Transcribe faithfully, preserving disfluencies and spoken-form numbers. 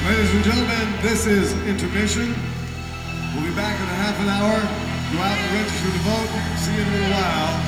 Ladies and gentlemen, this is intermission. We'll be back in a half an hour. Go out and register to vote. See you in a little while.